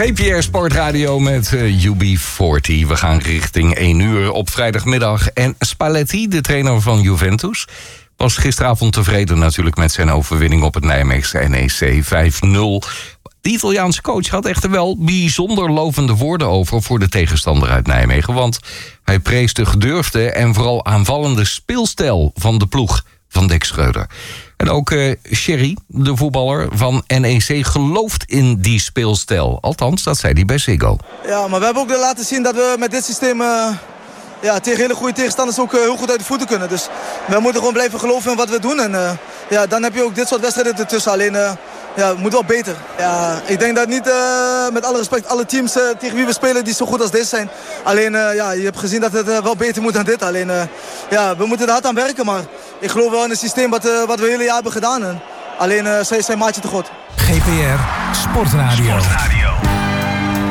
GPR Sportradio met UB40. We gaan richting 1 uur op vrijdagmiddag. En Spalletti, de trainer van Juventus, was gisteravond tevreden natuurlijk met zijn overwinning op het Nijmeegse NEC 5-0. De Italiaanse coach had echter wel bijzonder lovende woorden over voor de tegenstander uit Nijmegen. Want hij prees de gedurfde en vooral aanvallende speelstijl van de ploeg van Dick Schreuder. En ook Sherry, de voetballer van NEC, gelooft in die speelstijl. Althans, dat zei hij bij Ziggo. Ja, maar we hebben ook laten zien dat we met dit systeem tegen hele goede tegenstanders ook heel goed uit de voeten kunnen. Dus we moeten gewoon blijven geloven in wat we doen. En dan heb je ook dit soort wedstrijden ertussen. Alleen, het moet wel beter. Ja, ik denk dat niet, met alle respect, alle teams tegen wie we spelen die zo goed als deze zijn. Alleen, je hebt gezien dat het wel beter moet dan dit. Alleen, we moeten er hard aan werken. Maar ik geloof wel in het systeem wat we het hele jaar hebben gedaan. En alleen, zij zijn maatje te goed. GPR Sportradio.